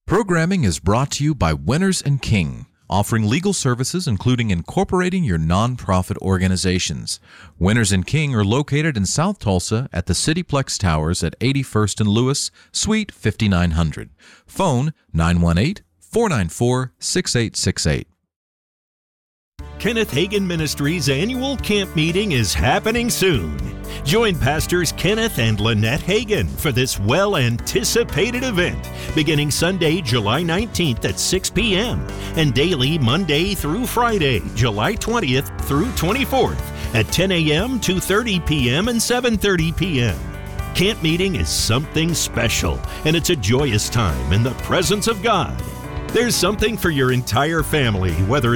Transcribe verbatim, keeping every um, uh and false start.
Programming is brought to you by Winners and King, offering legal services including incorporating your nonprofit organizations. Winners and King are located in South Tulsa at the Cityplex Towers at eighty-first and Lewis, Suite fifty-nine hundred. Phone nine one eight, four nine four, six eight six eight. Kenneth Hagin Ministries' annual camp meeting is happening soon. Join Pastors Kenneth and Lynette Hagin for this well-anticipated event beginning Sunday, July nineteenth at six p.m. and daily Monday through Friday, July twentieth through twenty-fourth at ten a.m., two thirty p.m. and seven thirty p.m. Camp meeting is something special, and it's a joyous time in the presence of God. There's something for your entire family, whether it's